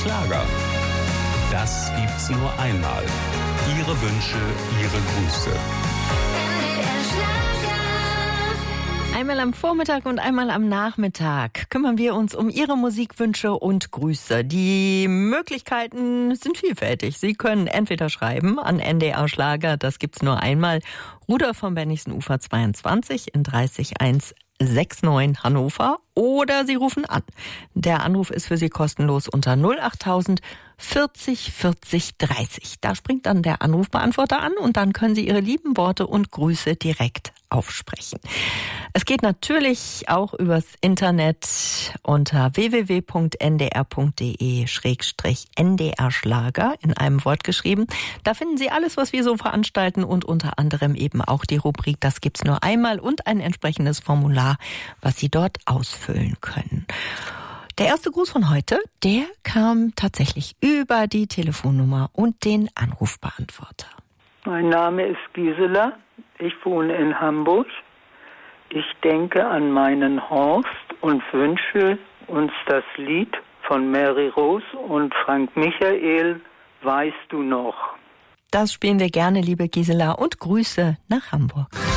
Schlager. Das gibt's nur einmal. Ihre Wünsche, Ihre Grüße. Einmal am Vormittag und einmal am Nachmittag kümmern wir uns um Ihre Musikwünsche und Grüße. Die Möglichkeiten sind vielfältig. Sie können entweder schreiben an NDR Schlager, das gibt's nur einmal, Rudolf vom Bennigsen Ufer 22 in 30169 Hannover, oder Sie rufen an. Der Anruf ist für Sie kostenlos unter 08000 40 40 30. Da springt dann der Anrufbeantworter an und dann können Sie Ihre lieben Worte und Grüße direkt aufsprechen. Es geht natürlich auch übers Internet unter www.ndr.de/ndr-Schlager in einem Wort geschrieben. Da finden Sie alles, was wir so veranstalten und unter anderem eben auch die Rubrik Das gibt's nur einmal und ein entsprechendes Formular, was Sie dort ausfüllen können. Der erste Gruß von heute, der kam tatsächlich über die Telefonnummer und den Anrufbeantworter. Mein Name ist Gisela, ich wohne in Hamburg. Ich denke an meinen Horst und wünsche uns das Lied von Mary Rose und Frank Michael, Weißt du noch? Das spielen wir gerne, liebe Gisela, und Grüße nach Hamburg.